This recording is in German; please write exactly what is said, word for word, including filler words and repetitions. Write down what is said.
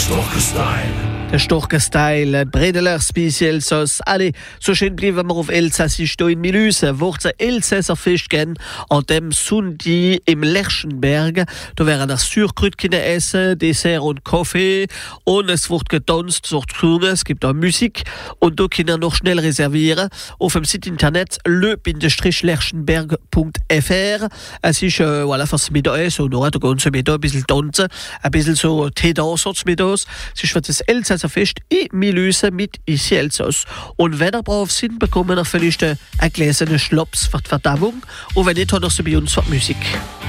Storke Style. Der starke Style, Bredeler Special Sauce. Allez, so schön bleiben wir auf Elsassisch hier in Milüse. Wurzel Elsässer Fisch gehen an dem Sundi im Lerchenberg. Da werden das Surkrütchen essen, Dessert und Kaffee. Und es wird getanzt, es wird gesungen, es gibt auch Musik. Und da können ihr noch schnell reservieren auf dem Site Internet le lerchenberg punkt f r. Es ist, äh, voilà, fürs Mittagessen und da gehen sie mit ein bisschen tanzen, ein bisschen so Tee-Dansatz mit uns. Es ist für das Elsässer Fest in Milüse mit Isi Elsass. Und wenn ihr brav sind, bekommen wir vielleicht ein gläsernes Schnaps für die Verdauung. Und wenn nicht, hat er sie bei uns für die Musik.